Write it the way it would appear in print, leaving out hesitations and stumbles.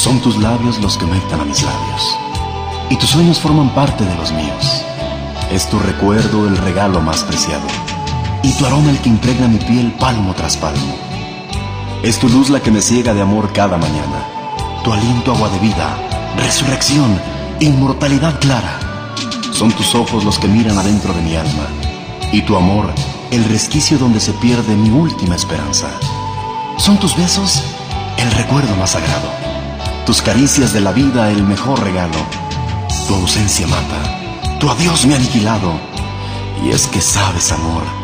Son tus labios los que conectan a mis labios, y tus sueños forman parte de los míos. Es tu recuerdo el regalo más preciado, y tu aroma el que impregna mi piel palmo tras palmo. Es tu luz la que me ciega de amor cada mañana, tu aliento agua de vida, resurrección, inmortalidad clara. Son tus ojos los que miran adentro de mi alma, y tu amor el resquicio donde se pierde mi última esperanza. Son tus besos el recuerdo más sagrado, tus caricias de la vida el mejor regalo. Tu ausencia mata, tu adiós me ha aniquilado. Y es que sabes, amor,